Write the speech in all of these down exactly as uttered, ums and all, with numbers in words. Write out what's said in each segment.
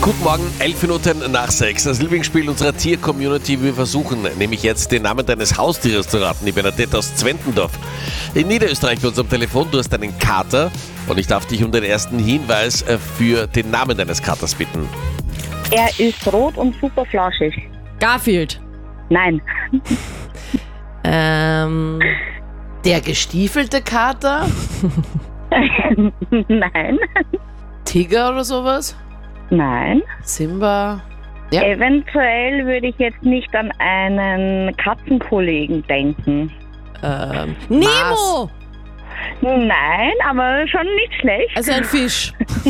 Guten Morgen, elf Minuten nach sechs. Das Lieblingsspiel unserer Tier-Community. Wir versuchen nämlich jetzt den Namen deines Haustieres zu raten. Die Bernadette aus Zwentendorf in Niederösterreich bei uns am Telefon. Du hast einen Kater und ich darf dich um den ersten Hinweis für den Namen deines Katers bitten. Er ist rot und super flauschig. Garfield. Nein. Ähm, Der gestiefelte Kater? Nein. Tiger oder sowas? Nein. Simba? Ja. Eventuell würde ich jetzt nicht an einen Katzenkollegen denken. Ähm, Nemo! Nein, aber schon nicht schlecht. Also ein Fisch.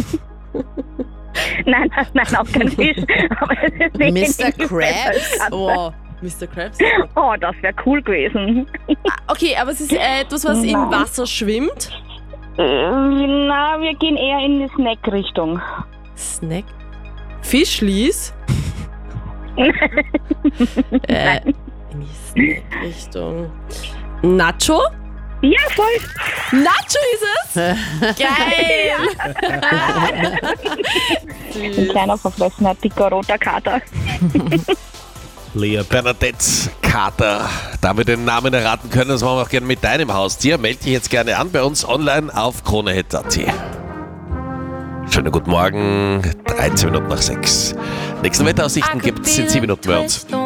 Nein, nein, nein, auch kein Fisch. Aber es ist nicht Mister in die Krabs? Katze. Oh, Mister Krabs. Oh, das wäre cool gewesen. Okay, aber es ist äh, etwas, was im Nein. Wasser schwimmt. Äh, Na, wir gehen eher in die Snack-Richtung. Snack. Fischlis. äh, in die Snack-Richtung. Nacho? Ja, voll. Nacho ist es! Geil! Ein kleiner, verfressener, dicker, roter Kater. Lea Bernadettes Kater. Da wir den Namen erraten können, das machen wir auch gerne mit deinem Haustier. Melde dich jetzt gerne an bei uns online auf kronehit punkt at. Schönen guten Morgen, dreizehn Minuten nach sechs. Nächste Wetteraussichten gibt es in sieben Minuten bei uns.